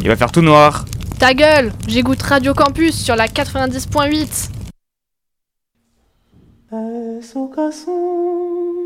Il va faire tout noir. Ta gueule, j'écoute Radio Campus sur la 90.8. Au casson.